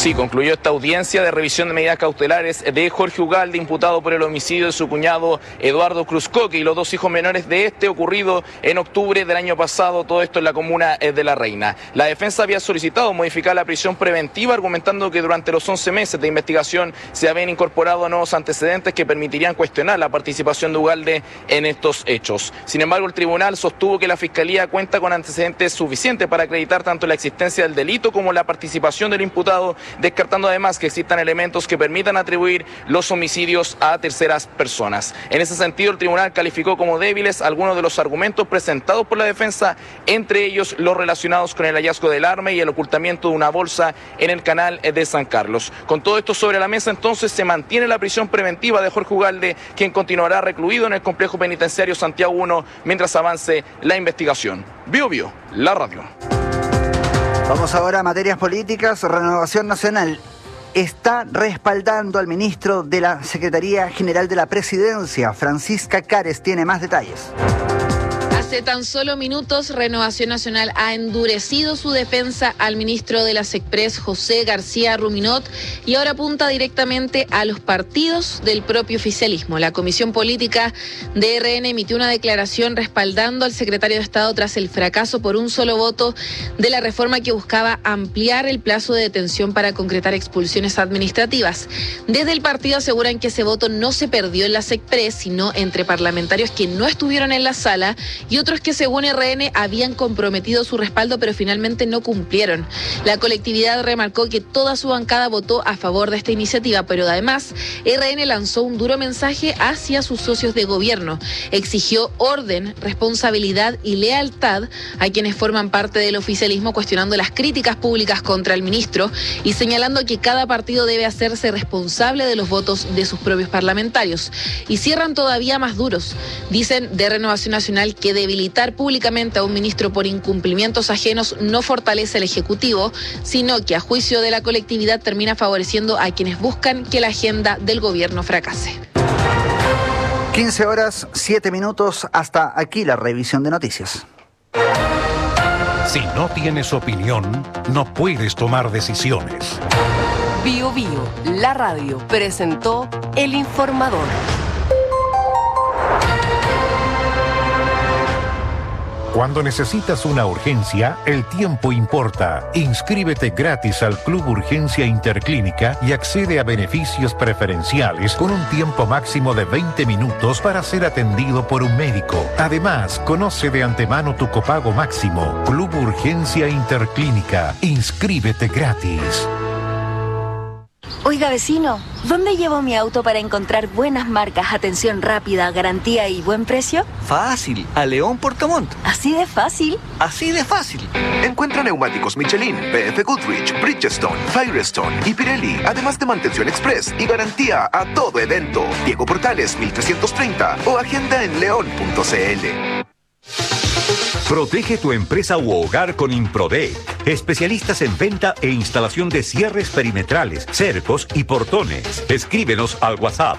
Sí, concluyó esta audiencia de revisión de medidas cautelares de Jorge Ugalde, imputado por el homicidio de su cuñado Eduardo Cruzcoque y los dos hijos menores de este, ocurrido en octubre del año pasado, todo esto en la comuna de La Reina. La defensa había solicitado modificar la prisión preventiva, argumentando que durante los 11 meses de investigación se habían incorporado nuevos antecedentes que permitirían cuestionar la participación de Ugalde en estos hechos. Sin embargo, el tribunal sostuvo que la Fiscalía cuenta con antecedentes suficientes para acreditar tanto la existencia del delito como la participación del imputado, descartando además que existan elementos que permitan atribuir los homicidios a terceras personas. En ese sentido, el tribunal calificó como débiles algunos de los argumentos presentados por la defensa, entre ellos los relacionados con el hallazgo del arma y el ocultamiento de una bolsa en el canal de San Carlos. Con todo esto sobre la mesa, entonces, se mantiene la prisión preventiva de Jorge Ugalde, quien continuará recluido en el complejo penitenciario Santiago 1 mientras avance la investigación. Bio Bio, la radio. Vamos ahora a materias políticas. Renovación Nacional está respaldando al ministro de la Secretaría General de la Presidencia. Francisca Cares tiene más detalles. Hace tan solo minutos, Renovación Nacional ha endurecido su defensa al ministro de la SECPRES, José García Ruminot, y ahora apunta directamente a los partidos del propio oficialismo. La Comisión Política de RN emitió una declaración respaldando al secretario de Estado tras el fracaso por un solo voto de la reforma que buscaba ampliar el plazo de detención para concretar expulsiones administrativas. Desde el partido aseguran que ese voto no se perdió en la SECPRES, sino entre parlamentarios que no estuvieron en la sala y otros que, según RN, habían comprometido su respaldo pero finalmente no cumplieron. La colectividad remarcó que toda su bancada votó a favor de esta iniciativa, pero además RN lanzó un duro mensaje hacia sus socios de gobierno. Exigió orden, responsabilidad y lealtad a quienes forman parte del oficialismo, cuestionando las críticas públicas contra el ministro y señalando que cada partido debe hacerse responsable de los votos de sus propios parlamentarios. Y cierran todavía más duros. Dicen de Renovación Nacional que debilitar públicamente a un ministro por incumplimientos ajenos no fortalece al Ejecutivo, sino que a juicio de la colectividad termina favoreciendo a quienes buscan que la agenda del gobierno fracase. 15 horas, 7 minutos, hasta aquí la revisión de noticias. Si no tienes opinión, no puedes tomar decisiones. Bio Bio, la radio, presentó El Informador. Cuando necesitas una urgencia, el tiempo importa. Inscríbete gratis al Club Urgencia Interclínica y accede a beneficios preferenciales con un tiempo máximo de 20 minutos para ser atendido por un médico. Además, conoce de antemano tu copago máximo. Club Urgencia Interclínica. Inscríbete gratis. Oiga, vecino, ¿dónde llevo mi auto para encontrar buenas marcas, atención rápida, garantía y buen precio? Fácil, a León Portamont. ¿Así de fácil? Así de fácil. Encuentra neumáticos Michelin, BF Goodrich, Bridgestone, Firestone y Pirelli, además de mantención express y garantía a todo evento. Diego Portales 1330 o agenda en león.cl. Protege tu empresa u hogar con Improdec. Especialistas en venta e instalación de cierres perimetrales, cercos y portones. Escríbenos al WhatsApp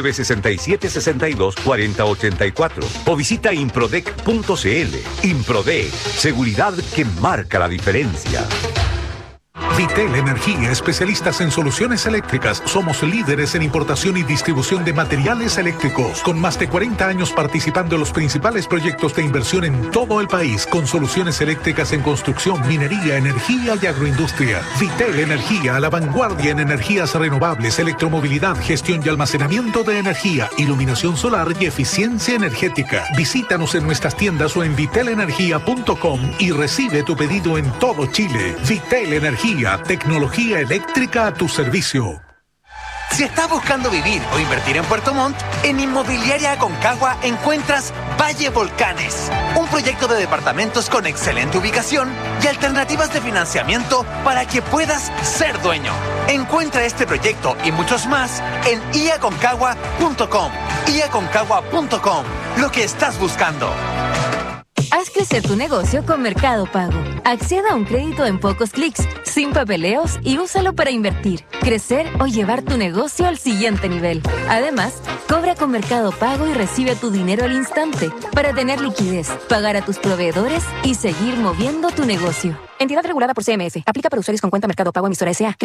967-62-4084 o visita improdec.cl. Improdec, seguridad que marca la diferencia. Vitel Energía, especialistas en soluciones eléctricas. Somos líderes en importación y distribución de materiales eléctricos, con más de 40 años participando en los principales proyectos de inversión en todo el país, con soluciones eléctricas en construcción, minería, energía y agroindustria. Vitel Energía, a la vanguardia en energías renovables, electromovilidad, gestión y almacenamiento de energía, iluminación solar y eficiencia energética. Visítanos en nuestras tiendas o en vitelenergia.com y recibe tu pedido en todo Chile. Vitel Energía, tecnología eléctrica a tu servicio. Si estás buscando vivir o invertir en Puerto Montt, en Inmobiliaria Aconcagua encuentras Valle Volcanes, un proyecto de departamentos con excelente ubicación y alternativas de financiamiento para que puedas ser dueño. Encuentra este proyecto y muchos más en iaconcagua.com. iaconcagua.com, lo que estás buscando. Haz crecer tu negocio con Mercado Pago. Acceda a un crédito en pocos clics, sin papeleos y úsalo para invertir, crecer o llevar tu negocio al siguiente nivel. Además, cobra con Mercado Pago y recibe tu dinero al instante para tener liquidez, pagar a tus proveedores y seguir moviendo tu negocio. Entidad regulada por CMF. Aplica para usuarios con cuenta Mercado Pago emisora S.A.